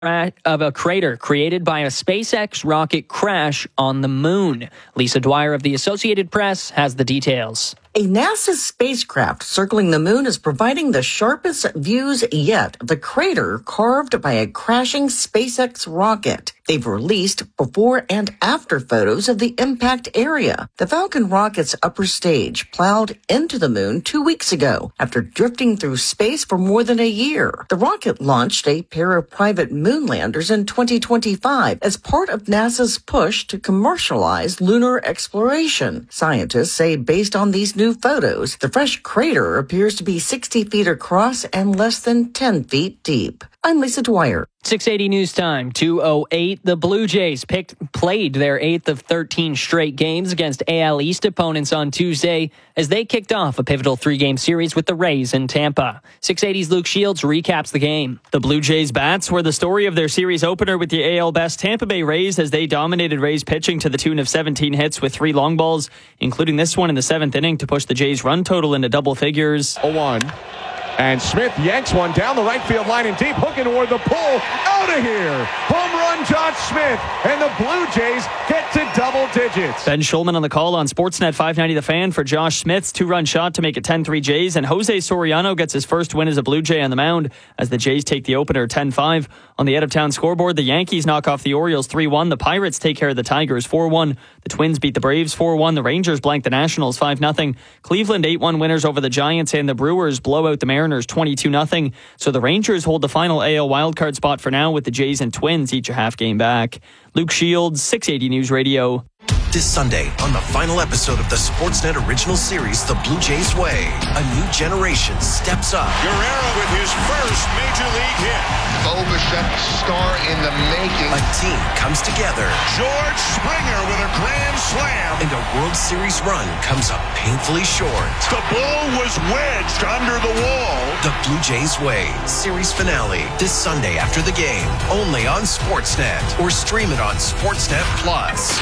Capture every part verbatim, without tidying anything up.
of a crater created by a SpaceX rocket crash on the moon. Lisa Dwyer of the Associated Press has the details. A NASA spacecraft circling the moon is providing the sharpest views yet of the crater carved by a crashing SpaceX rocket. They've released before and after photos of the impact area. The Falcon rocket's upper stage plowed into the moon two weeks ago after drifting through space for more than a year. The rocket launched a pair of private moon landers in twenty twenty-five as part of NASA's push to commercialize lunar exploration. Scientists say based on these new photos, the fresh crater appears to be sixty feet across and less than ten feet deep. I'm Lisa Dwyer. six eighty News Time, two oh eight. The Blue Jays picked, played their eighth of thirteen straight games against A L East opponents on Tuesday as they kicked off a pivotal three-game series with the Rays in Tampa. six eighty's Luke Shields recaps the game. The Blue Jays bats were the story of their series opener with the A L best Tampa Bay Rays as they dominated Rays pitching to the tune of seventeen hits with three long balls, including this one in the seventh inning to push the Jays' run total into double figures. oh one. And Smith yanks one down the right field line and deep, hooking toward the pull. Out of here. Home run, Josh Smith. And the Blue Jays get to double digits. Ben Schulman on the call on Sportsnet five ninety The Fan for Josh Smith's two-run shot to make it ten three Jays. And Jose Soriano gets his first win as a Blue Jay on the mound as the Jays take the opener ten five. On the out-of-town scoreboard, the Yankees knock off the Orioles three one. The Pirates take care of the Tigers four one. The Twins beat the Braves four one. The Rangers blank the Nationals five nothing. Cleveland eight one winners over the Giants, and the Brewers blow out the Mariners twenty-two nothing. So the Rangers hold the final A L wildcard spot for now with the Jays and Twins each a half game back. Luke Shields, six eighty News Radio. This Sunday on the final episode of the Sportsnet original series, The Blue Jays Way, a new generation steps up. Guerrero with his first major league hit. Bo Bichette, star in the making. A team comes together. George Springer with a grand slam. And a World Series run comes up painfully short. The ball was wedged under the wall. The Blue Jays Way, series finale, this Sunday after the game, only on Sportsnet, or stream it on Sportsnet Plus.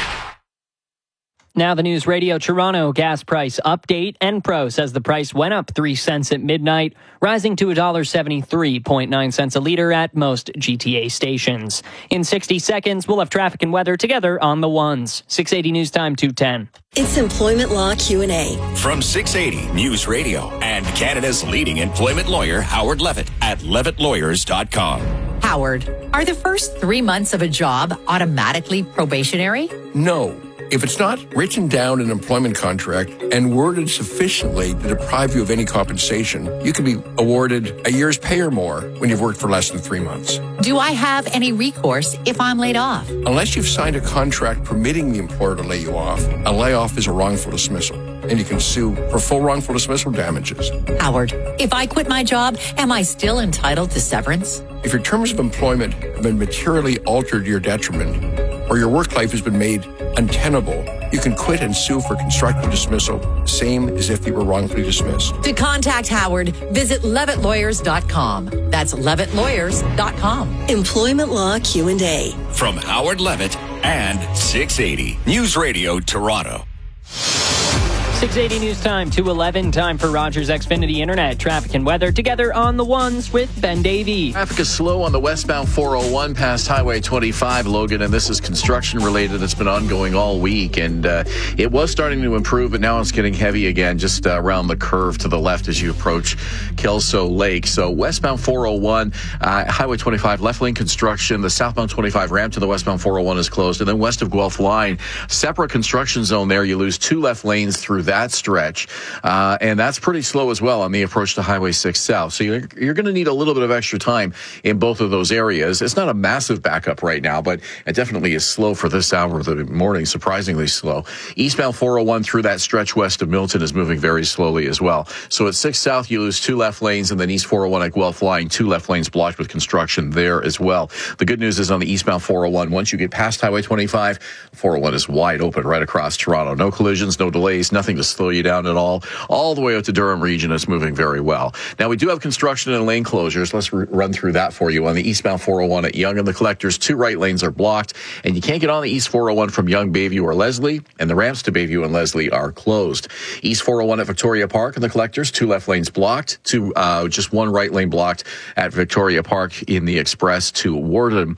Now the News Radio Toronto gas price update. Enpro says the price went up three cents at midnight, rising to one dollar seventy-three point nine cents a litre at most G T A stations. In sixty seconds, we'll have traffic and weather together on the ones. six eighty News Time, two ten. It's Employment Law Q and A. From six eighty News Radio and Canada's leading employment lawyer, Howard Levitt at levitt lawyers dot com. Howard, are the first three months of a job automatically probationary? No. If it's not written down in an employment contract and worded sufficiently to deprive you of any compensation, you can be awarded a year's pay or more when you've worked for less than three months. Do I have any recourse if I'm laid off? Unless you've signed a contract permitting the employer to lay you off, a layoff is a wrongful dismissal, and you can sue for full wrongful dismissal damages. Howard, if I quit my job, am I still entitled to severance? If your terms of employment have been materially altered to your detriment, or your work life has been made untenable, you can quit and sue for constructive dismissal, same as if you were wrongfully dismissed. To contact Howard, visit levitt lawyers dot com. That's levitt lawyers dot com. Employment Law Q and A. From Howard Levitt and six eighty News Radio Toronto. six eighty News Time, two eleven. Time for Rogers Xfinity Internet traffic and weather together on the ones with Ben Davey. Traffic is slow on the westbound four oh one past Highway twenty-five, Logan, and this is construction related. It's been ongoing all week, and uh, it was starting to improve, but now it's getting heavy again just uh, around the curve to the left as you approach Kelso Lake. So westbound four oh one, uh, Highway twenty-five, left lane construction. The southbound twenty-five ramp to the westbound four oh one is closed, and then west of Guelph Line, separate construction zone there. You lose two left lanes through that stretch, uh, and that's pretty slow as well on the approach to Highway six South. So you're, you're going to need a little bit of extra time in both of those areas. It's not a massive backup right now, but it definitely is slow for this hour of the morning, surprisingly slow. Eastbound four oh one through that stretch west of Milton is moving very slowly as well. So at six South, you lose two left lanes, and then East four oh one at Guelph Line, two left lanes blocked with construction there as well. The good news is on the eastbound four oh one, once you get past Highway twenty-five, four oh one is wide open right across Toronto. No collisions, no delays, nothing to to slow you down at all. All the way out to Durham region, it's moving very well. Now, we do have construction and lane closures. Let's r- run through that for you. On the eastbound four oh one at Yonge and the Collectors, two right lanes are blocked, and you can't get on the East four oh one from Yonge, Bayview, or Leslie, and the ramps to Bayview and Leslie are closed. East four oh one at Victoria Park and the Collectors, two left lanes blocked, two, uh, just one right lane blocked at Victoria Park in the express to Wardham